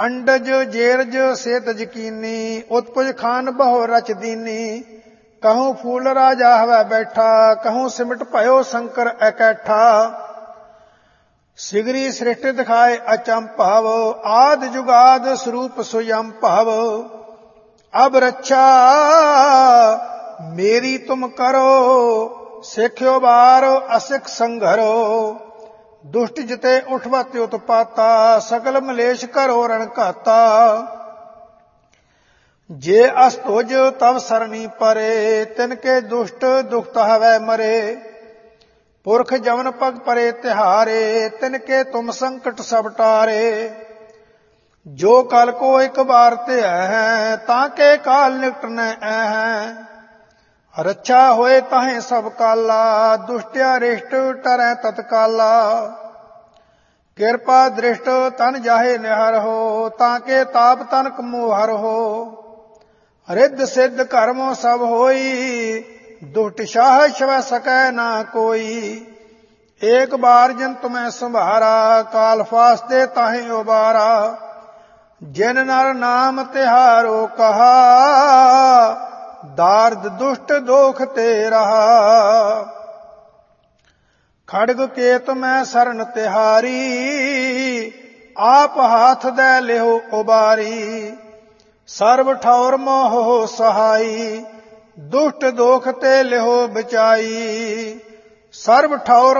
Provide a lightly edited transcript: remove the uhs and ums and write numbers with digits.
ਅੰਡਜ ਜੇਰਜ ਸੇਤ ਯਕੀਨੀ, ਉਤਪੁਜ ਖਾਨ ਬਹੁ ਰਚ ਦੀਨੀ। कहूँ फूल राजा हवै बैठा, कहूँ सिमट भयो शंकर एकैठा। सिगरी सृष्टि दिखाए अचंभव, आद जुगाद स्वरूप स्वयंभव। अब रक्षा मेरी तुम करो, सिख्यो बार असिख संघरो। दुष्ट जिते उठवत उत्पाता, सकल मलेश करो रण घाता। जे अस्तुज तव सरनी परे, तिनके दुष्ट दुखत हवै मरे। पुरख जवन पग परे तिहारे, तिनके तुम संकट सब टारे। जो कल को एक बार ते है, ताके काल निकट न है। रक्षा होए ताहे सब काला, दुष्टया रिष्ट टरै तत्काला। कृपा दृष्ट तन जाहे निहर हो, ताके ताप तनक मोहर हो। रिद्ध सिद्ध कर्मो सब होई, दुष्ट शाह छवै सकै ना कोई। एक बार जिन तुम्हें संभारा, काल फासते ताहे उबारा। जिन नर नाम तिहारो कहा, दार्द दुष्ट दोख ते रहा। खड़ग केत मैं सरन तिहारी, आप हाथ दे लिहो उबारी। सर्व ठौर मोह सहाई, दुष्ट दोख ते लिहो बचाई। सर्व ठौर